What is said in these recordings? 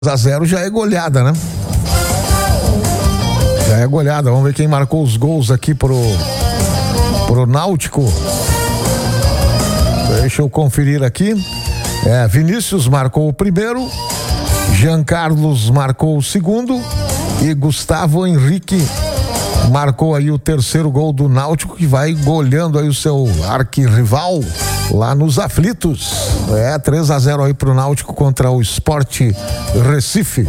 2-0 já é goleada, né? Já é goleada. Vamos ver quem marcou os gols aqui pro Náutico. Deixa eu conferir aqui. Vinícius marcou o primeiro, Jean Carlos marcou o segundo e Gustavo Henrique marcou aí o terceiro gol do Náutico, que vai goleando aí o seu arquirrival lá nos aflitos. 3-0 aí pro Náutico contra o Sport Recife.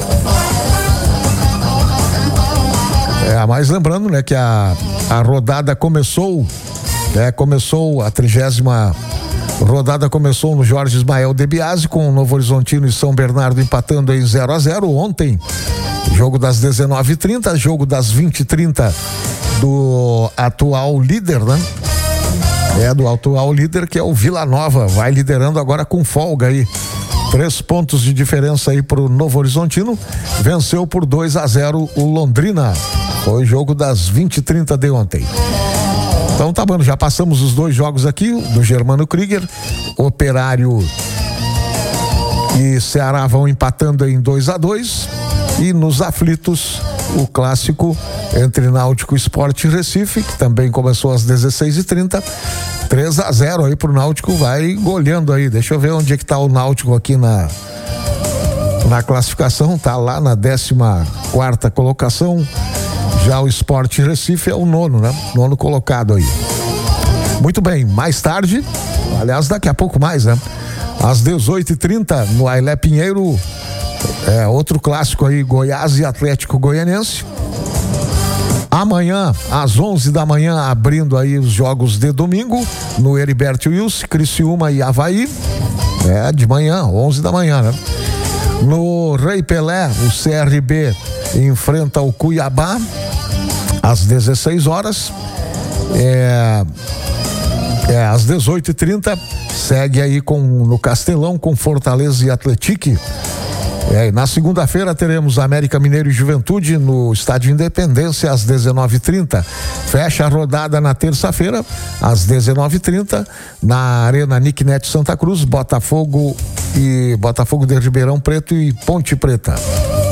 Mas lembrando, né, que a rodada começou, a 30ª rodada começou no Jorge Ismael de Biasi, com o Novo Horizontino e São Bernardo empatando em 0-0 ontem. Jogo das 19h30, jogo das 20h30 do atual líder, né? Do atual líder, que é o Vila Nova, vai liderando agora com folga aí. 3 pontos de diferença aí pro Novo Horizontino, venceu por 2-0 o Londrina. Foi jogo das 20h30 de ontem. Então tá bom, já passamos os 2 jogos aqui, do Germano Krieger, Operário e Ceará vão empatando em 2-2, e nos aflitos, o clássico entre Náutico e Sport Recife, que também começou às 16h30, 3-0 aí pro Náutico, vai goleando aí. Deixa eu ver onde é que tá o Náutico aqui na classificação, tá lá na 14ª colocação. Já o Sport Recife é o 9º, né? 9º colocado aí. Muito bem, mais tarde, aliás, daqui a pouco mais, né? Às 18h30, no Ailé Pinheiro, outro clássico aí, Goiás e Atlético Goianense. Amanhã, às 11 da manhã, abrindo aí os jogos de domingo, no Heriberto Wilson, Criciúma e Avaí. De manhã, 11 da manhã, né? No Rei Pelé, o CRB enfrenta o Cuiabá às 16 horas. Às 18h30 segue aí no Castelão com Fortaleza e Atlético. Na segunda-feira teremos América Mineiro e Juventude no Estádio Independência às 19h30. Fecha a rodada na terça-feira às 19h30 na Arena Nicknet Santa Cruz, Botafogo de Ribeirão Preto e Ponte Preta.